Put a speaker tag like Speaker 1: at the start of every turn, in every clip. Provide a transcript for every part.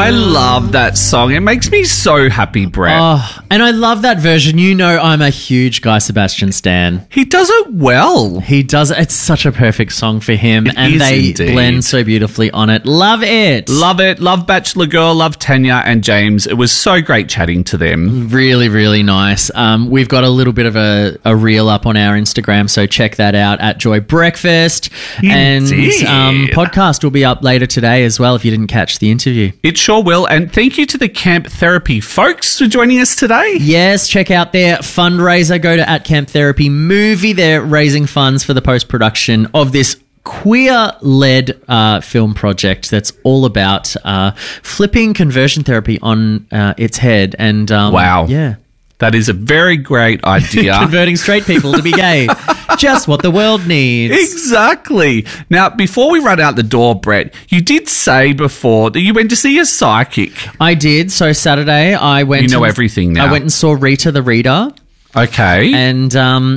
Speaker 1: I love that song. It makes me so happy, Brett.
Speaker 2: Oh, and I love that version. You know I'm a huge Guy Sebastian stan.
Speaker 1: He does it well.
Speaker 2: He does. It's such a perfect song for him.
Speaker 1: It
Speaker 2: and
Speaker 1: is
Speaker 2: they
Speaker 1: indeed.
Speaker 2: blend so beautifully on it. Love it.
Speaker 1: Love it. Love Bachelor Girl. Love Tanya and James. It was so great chatting to them.
Speaker 2: Really, really nice. We've got a little bit of a reel up on our Instagram, so check that out at Joy Breakfast.
Speaker 1: Indeed.
Speaker 2: And podcast will be up later today as well if you didn't catch the interview.
Speaker 1: It sure will. And thank you to the Camp Therapy folks for joining us today.
Speaker 2: Yes, check out their fundraiser. Go to @Camp Therapy Movie. They're raising funds for the post-production of this queer-led film project that's all about flipping conversion therapy on its head. And
Speaker 1: Wow.
Speaker 2: yeah.
Speaker 1: That is a very great idea.
Speaker 2: Converting straight people to be gay. Just what the world needs.
Speaker 1: Exactly. Now, before we run out the door, Brett, you did say before that you went to see a psychic.
Speaker 2: I did. So Saturday I went...
Speaker 1: You know everything now.
Speaker 2: I went and saw Rita the Reader.
Speaker 1: Okay.
Speaker 2: And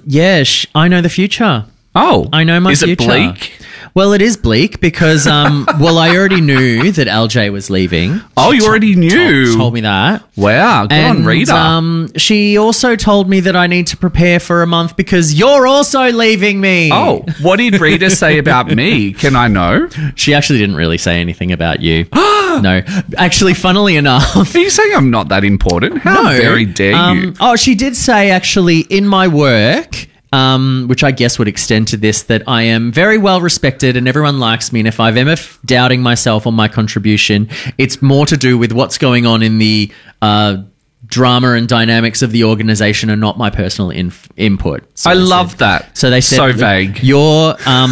Speaker 2: I know the future.
Speaker 1: Oh.
Speaker 2: I know my
Speaker 1: Is
Speaker 2: future.
Speaker 1: it bleak?
Speaker 2: Well, it is bleak because, I already knew that LJ was leaving.
Speaker 1: Oh, you already knew?
Speaker 2: Told me that.
Speaker 1: Wow. Good on Rita.
Speaker 2: She also told me that I need to prepare for a month because you're also leaving me.
Speaker 1: Oh, what did Rita say about me? Can I know?
Speaker 2: She actually didn't really say anything about you. No. Actually, funnily enough...
Speaker 1: Are you saying I'm not that important? How very dare you?
Speaker 2: Oh, she did say, actually, in my work... which I guess would extend to this, that I am very well respected and everyone likes me. And if I'm ever doubting myself on my contribution, it's more to do with what's going on in the drama and dynamics of the organisation and not my personal input. So
Speaker 1: I love that.
Speaker 2: So they said,
Speaker 1: so vague.
Speaker 2: You're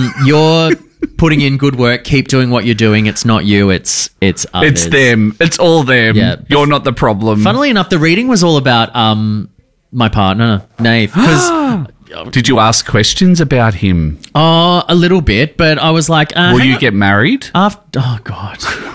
Speaker 2: putting in good work. Keep doing what you're doing. It's not you. It's others.
Speaker 1: It's them. It's all them.
Speaker 2: Yeah.
Speaker 1: You're not the problem.
Speaker 2: Funnily enough, the reading was all about my partner, Nave, because.
Speaker 1: Did you ask questions about him?
Speaker 2: Oh, a little bit, but I was like...
Speaker 1: Will you get married?
Speaker 2: Oh, God.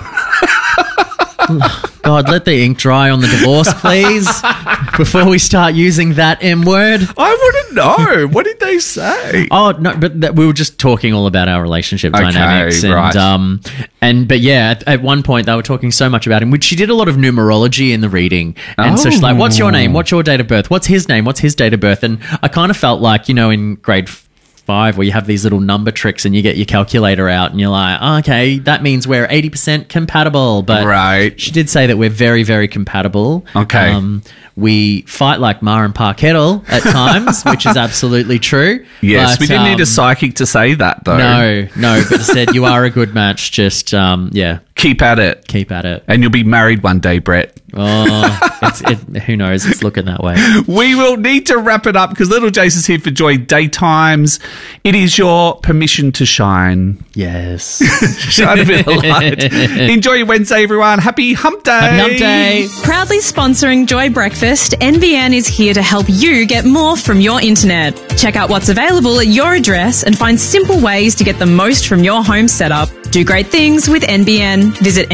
Speaker 2: God, let the ink dry on the divorce, please, before we start using that M word.
Speaker 1: I wouldn't know. What did they say?
Speaker 2: Oh, no, but we were just talking all about our relationship dynamics. And,
Speaker 1: right.
Speaker 2: But yeah, at one point they were talking so much about him, which she did a lot of numerology in the reading. And so she's like, what's your name? What's your date of birth? What's his name? What's his date of birth? And I kind of felt like, in grade 5 where you have these little number tricks and you get your calculator out and you're like, oh, okay, that means we're 80% compatible. But
Speaker 1: right.
Speaker 2: She did say that we're very, very compatible.
Speaker 1: Okay.
Speaker 2: We fight like Ma and Pa Kettle at times, which is absolutely true.
Speaker 1: Yes,
Speaker 2: but,
Speaker 1: we didn't need a psychic to say that, though.
Speaker 2: No, but it said you are a good match. Just,
Speaker 1: Keep at it.
Speaker 2: Keep at it.
Speaker 1: And you'll be married one day, Brett.
Speaker 2: Oh, who knows? It's looking that way.
Speaker 1: We will need to wrap it up because Little Jason's here for Joy Daytimes. It is your permission to shine.
Speaker 2: Yes.
Speaker 1: Shine a bit of light. Enjoy your Wednesday, everyone. Happy Hump Day.
Speaker 2: Happy Hump Day.
Speaker 3: Proudly sponsoring Joy Breakfast, NBN is here to help you get more from your internet. Check out what's available at your address and find simple ways to get the most from your home setup. Do great things with NBN. Visit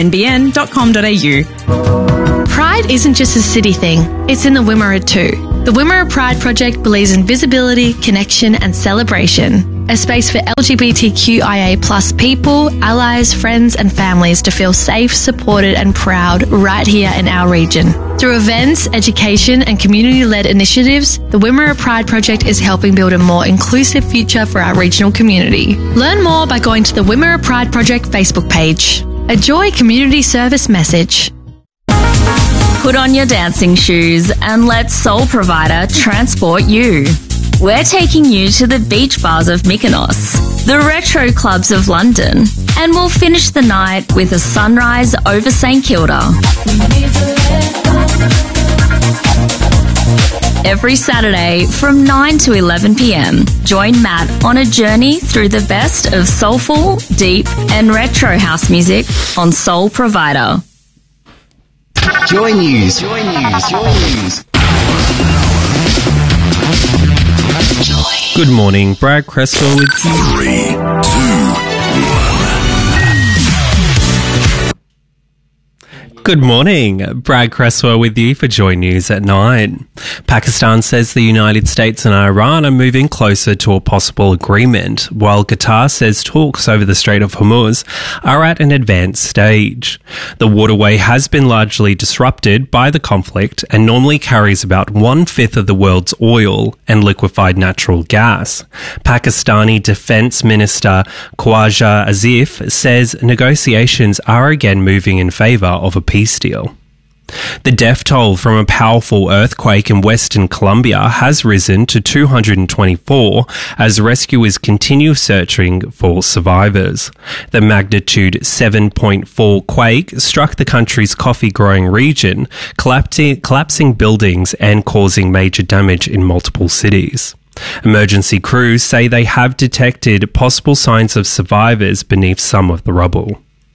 Speaker 3: nbn.com.au.
Speaker 4: Pride isn't just a city thing, it's in the Wimmera too. The Wimmera Pride Project believes in visibility, connection and celebration. A space for LGBTQIA+ people, allies, friends and families to feel safe, supported and proud right here in our region. Through events, education and community-led initiatives, the Wimmera Pride Project is helping build a more inclusive future for our regional community. Learn more by going to the Wimmera Pride Project Facebook page. A Joy Community Service message.
Speaker 5: Put on your dancing shoes and let Soul Provider transport you. We're taking you to the beach bars of Mykonos, the retro clubs of London, and we'll finish the night with a sunrise over St Kilda. Every Saturday from 9 to 11 p.m, join Matt on a journey through the best of soulful, deep and retro house music on Soul Provider.
Speaker 6: Joy News.
Speaker 7: Good morning, Brad Cresswell with you.
Speaker 8: 3, 2, 1.
Speaker 7: Good morning. Brad Cresswell with you for Joy News at 9. Pakistan says the United States and Iran are moving closer to a possible agreement, while Qatar says talks over the Strait of Hormuz are at an advanced stage. The waterway has been largely disrupted by the conflict and normally carries about 1/5 of the world's oil and liquefied natural gas. Pakistani Defense Minister Khwaja Asif says negotiations are again moving in favor of a peace deal. The death toll from a powerful earthquake in Western Colombia has risen to 224 as rescuers continue searching for survivors. The magnitude 7.4 quake struck the country's coffee-growing region, collapsing buildings and causing major damage in multiple cities. Emergency crews say they have detected possible signs of survivors beneath some of the rubble.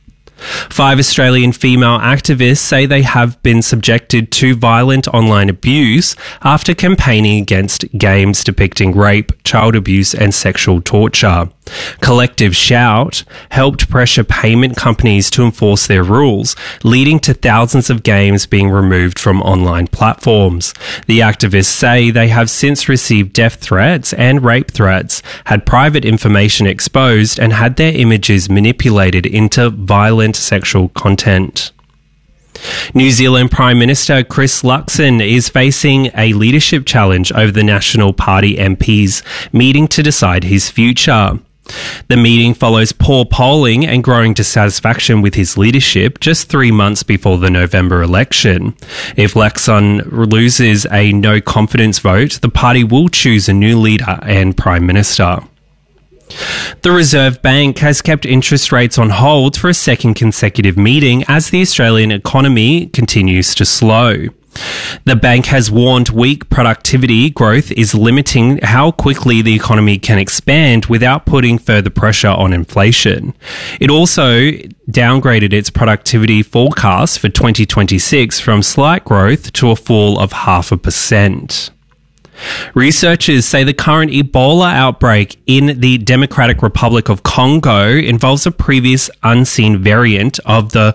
Speaker 7: 5 Australian female activists say they have been subjected to violent online abuse after campaigning against games depicting rape, child abuse and sexual torture. Collective Shout helped pressure payment companies to enforce their rules, leading to thousands of games being removed from online platforms. The activists say they have since received death threats and rape threats, had private information exposed, and had their images manipulated into violent sexual content. New Zealand Prime Minister Chris Luxon is facing a leadership challenge over the National Party MPs meeting to decide his future. The meeting follows poor polling and growing dissatisfaction with his leadership just 3 months before the November election. If Luxon loses a no-confidence vote, the party will choose a new leader and Prime Minister. The Reserve Bank has kept interest rates on hold for a second consecutive meeting as the Australian economy continues to slow. The bank has warned weak productivity growth is limiting how quickly the economy can expand without putting further pressure on inflation. It also downgraded its productivity forecast for 2026 from slight growth to a fall of 0.5%. Researchers say the current Ebola outbreak in the Democratic Republic of Congo involves a previous unseen variant of the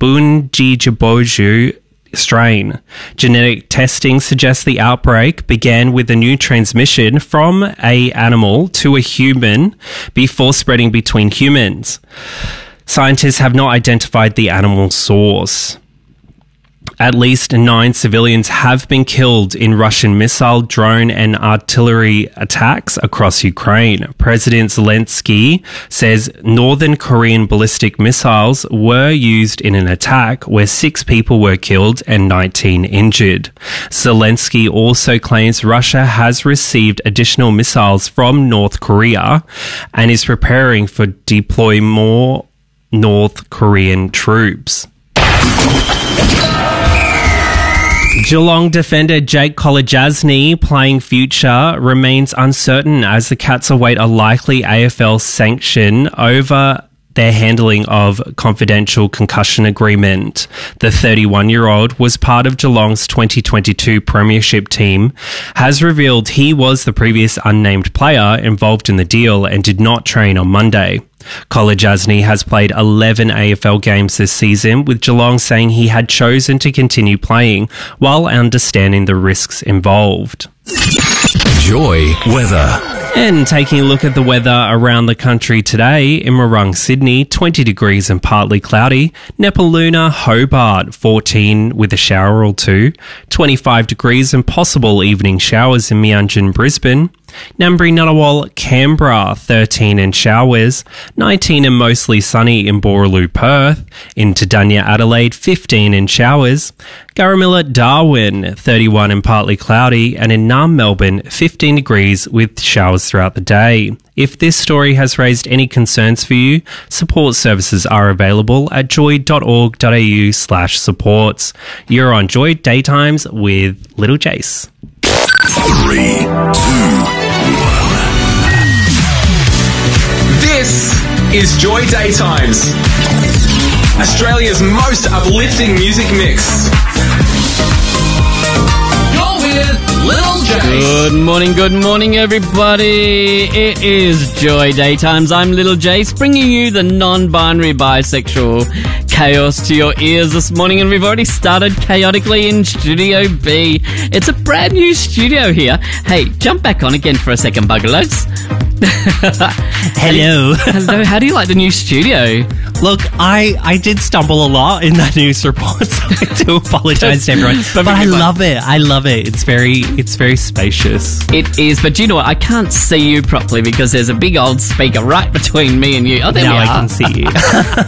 Speaker 7: Bundibugyo strain. Genetic testing suggests the outbreak began with a new transmission from an animal to a human before spreading between humans. Scientists have not identified the animal source. At least 9 civilians have been killed in Russian missile, drone and artillery attacks across Ukraine. President Zelensky says Northern Korean ballistic missiles were used in an attack where 6 people were killed and 19 injured. Zelensky also claims Russia has received additional missiles from North Korea and is preparing for deploy more North Korean troops. Geelong defender Jake Kolodjasny playing future remains uncertain as the Cats await a likely AFL sanction over their handling of confidential concussion agreement. The 31-year-old was part of Geelong's 2022 premiership team, has revealed he was the previous unnamed player involved in the deal and did not train on Monday. Kolodjasny has played 11 AFL games this season, with Geelong saying he had chosen to continue playing while understanding the risks involved.
Speaker 8: Joy weather.
Speaker 7: And taking a look at the weather around the country today, in Morung, Sydney, 20 degrees and partly cloudy. Nepaluna, Hobart, 14 with a shower or two. 25 degrees and possible evening showers in Meanjin, Brisbane. Ngambri, Ngunnawal, Canberra, 13 and showers. 19 and mostly sunny in Boorloo, Perth. In Tadanya, Adelaide, 15 and showers. Garramilla, Darwin, 31 and partly cloudy. And in Naarm, Melbourne, 15 degrees with showers throughout the day. If this story has raised any concerns for you, support services are available at joy.org.au/supports. You're on Joy Daytimes with Little Jace.
Speaker 8: 3, 2, 1.
Speaker 9: This is Joy Daytimes, Australia's most uplifting music mix. You're with Little Jace.
Speaker 10: Good morning, everybody. It is Joy Daytimes. I'm Little Jace, bringing you the non-binary bisexual chaos to your ears this morning, and we've already started chaotically in Studio B. It's a brand new studio here. Hey, jump back on again for a second, Buggerlugs.
Speaker 7: Hello.
Speaker 10: Hello, how do you like the new studio?
Speaker 7: Look, I did stumble a lot in that news report, so I do apologise to everyone. But I love it. I love it. It's very spacious.
Speaker 10: It is, but you know what? I can't see you properly because there's a big old speaker right between me and you. Oh, there we are.
Speaker 7: Now I can see you.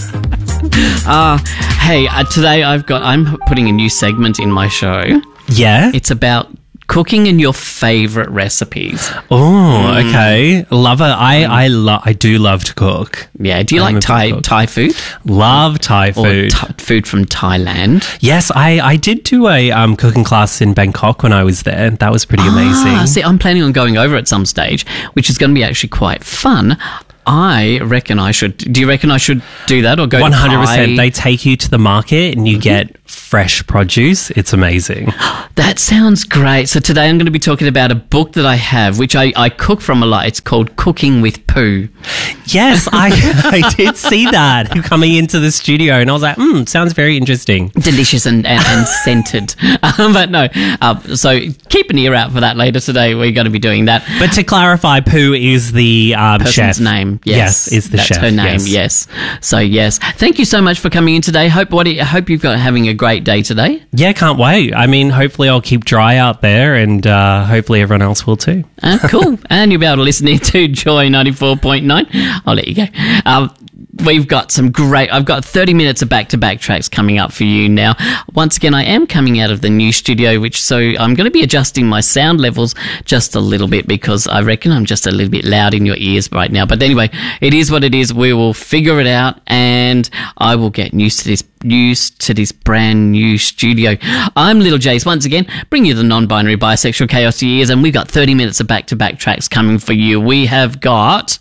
Speaker 10: Today I'm putting a new segment in my show.
Speaker 7: Yeah?
Speaker 10: It's about cooking and your favourite recipes.
Speaker 7: Oh, okay. Love it. I do love to cook.
Speaker 10: Yeah. Do you like Thai food?
Speaker 7: Love Thai food.
Speaker 10: Or food from Thailand?
Speaker 7: Yes, I did do a cooking class in Bangkok when I was there. That was pretty amazing.
Speaker 10: See, I'm planning on going over at some stage, which is going to be actually quite fun. I reckon I should. Do you reckon I should do that or go 100%.
Speaker 7: To Thai? They take you to the market and you get fresh produce. It's amazing.
Speaker 10: That sounds great. So today I'm going to be talking about a book that I have, which I cook from a lot. It's called Cooking with Poo.
Speaker 7: Yes, I did see that coming into the studio, and I was like, sounds very interesting.
Speaker 10: Delicious and scented. But no, so keep an ear out for that later today. We're going to be doing that.
Speaker 7: But to clarify, Poo is the
Speaker 10: person's
Speaker 7: chef.
Speaker 10: name.
Speaker 7: Yes, is the
Speaker 10: that's
Speaker 7: chef.
Speaker 10: That's her name, yes. So, yes. Thank you so much for coming in today. I hope you've got having a great day today.
Speaker 7: Yeah, can't wait. I mean, hopefully I'll keep dry out there, and hopefully everyone else will too.
Speaker 10: Cool. And you'll be able to listen in to Joy 94.9. I'll let you go. I've got 30 minutes of back-to-back tracks coming up for you now. Once again, I am coming out of the new studio, so I'm going to be adjusting my sound levels just a little bit because I reckon I'm just a little bit loud in your ears right now. But anyway, it is what it is. We will figure it out, and I will get used to this brand new studio. I'm Little Jace once again, bringing you the non-binary bisexual chaos to your ears, and we've got 30 minutes of back-to-back tracks coming for you. We've got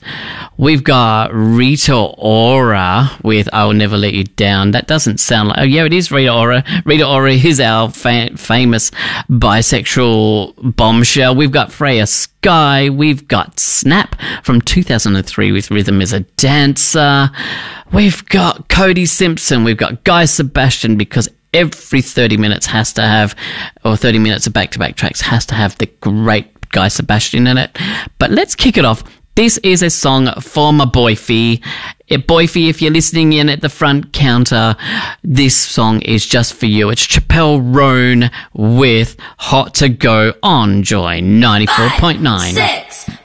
Speaker 10: Rita Ora with "I Will Never Let You Down." That doesn't sound like... Oh, yeah, it is Rita Ora. Rita Ora is our famous bisexual bombshell. We've got Freya Sky. We've got Snap from 2003 with "Rhythm is a Dancer." We've got Cody Simpson. We've got Guy Sebastian, because every 30 minutes has to have, or 30 minutes of back-to-back tracks has to have the great Guy Sebastian in it. But let's kick it off. This is a song for my boyfie. Boyfie, if you're listening in at the front counter, this song is just for you. It's Chappelle Roan with "Hot to Go" on Joy 94.9.
Speaker 11: 5, 6